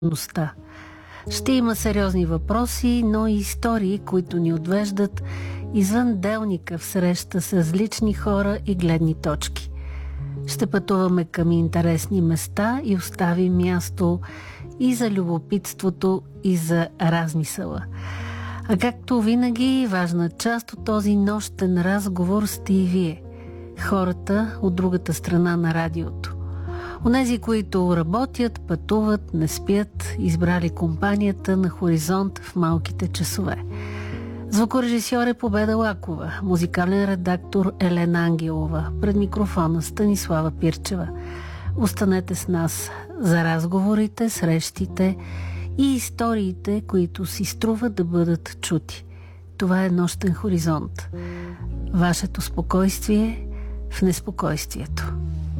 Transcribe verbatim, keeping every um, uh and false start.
реалността. Ще има сериозни въпроси, но и истории, които ни отвеждат извън делника в среща с различни хора и гледни точки. Ще пътуваме към интересни места и оставим място и за любопитството, и за размисъла. А както винаги, важна част от този нощен разговор сте и вие, хората от другата страна на радиото. Онези, които работят, пътуват, не спят, избрали компанията на Хоризонт в малките часове. Звукорежисьор е Победа Лакова, музикален редактор Елена Ангелова, пред микрофона Станислава Пирчева. Останете с нас за разговорите, срещите и историите, които си струва да бъдат чути. Това е Нощен хоризонт. Вашето спокойствие в неспокойствието.